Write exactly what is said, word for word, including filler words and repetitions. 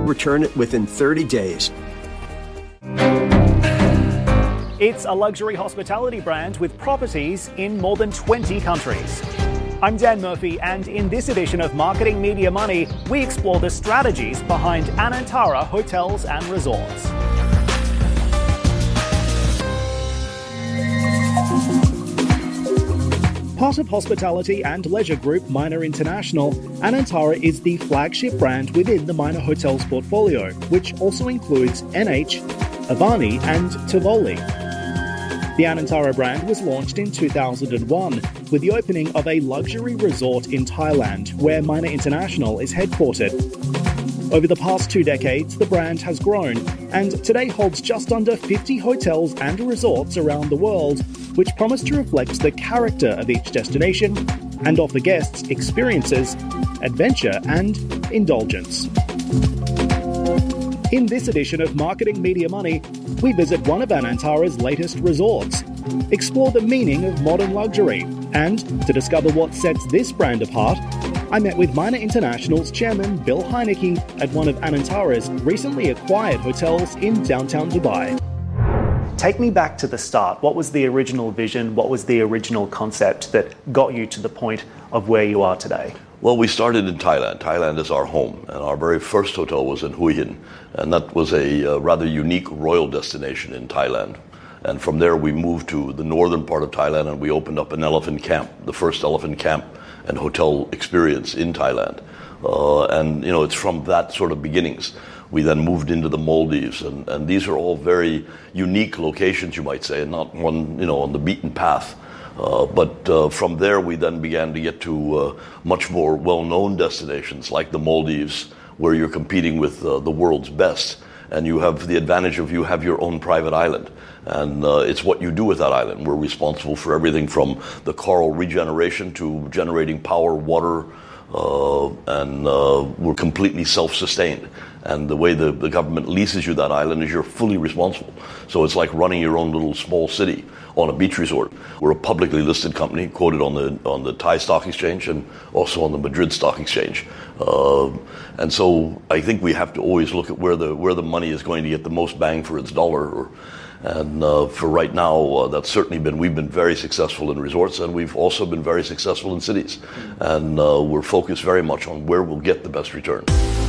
return it within thirty days. It's a luxury hospitality brand with properties in more than twenty countries. I'm Dan Murphy, and in this edition of Marketing Media Money, we explore the strategies behind Anantara Hotels and Resorts. Part of hospitality and leisure group Minor International, Anantara is the flagship brand within the Minor Hotels portfolio, which also includes N H, Avani and Tivoli. The Anantara brand was launched in two thousand one with the opening of a luxury resort in Thailand, where Minor International is headquartered. Over the past two decades, the brand has grown and today holds just under fifty hotels and resorts around the world, which promise to reflect the character of each destination and offer guests experiences, adventure and indulgence. In this edition of Marketing Media Money, we visit one of Anantara's latest resorts, explore the meaning of modern luxury, and to discover what sets this brand apart, I met with Minor International's chairman Bill Heineke at one of Anantara's recently acquired hotels in downtown Dubai. Take me back to the start. What was the original vision? What was the original concept that got you to the point of where you are today? Well, we started in Thailand. Thailand is our home, and our very first hotel was in Hue Hin, and that was a uh, rather unique royal destination in Thailand. And from there we moved to the northern part of Thailand, and we opened up an elephant camp, the first elephant camp and hotel experience in Thailand. Uh, and, you know, it's from that sort of beginnings. We then moved into the Maldives, and, and these are all very unique locations, you might say, and not one, you know, on the beaten path. Uh, but uh, from there, we then began to get to uh, much more well-known destinations like the Maldives, where you're competing with uh, the world's best, and you have the advantage of you have your own private island. And uh, it's what you do with that island. We're responsible for everything from the coral regeneration to generating power, water, uh, and uh, we're completely self-sustained. And the way the, the government leases you that island is you're fully responsible. So it's like running your own little small city on a beach resort. We're a publicly listed company, quoted on the on the Thai Stock Exchange and also on the Madrid Stock Exchange. Uh, and so I think we have to always look at where the where the money is going to get the most bang for its dollar. Or, and uh, for right now, uh, that's certainly been, we've been very successful in resorts, and we've also been very successful in cities. And uh, we're focused very much on where we'll get the best return.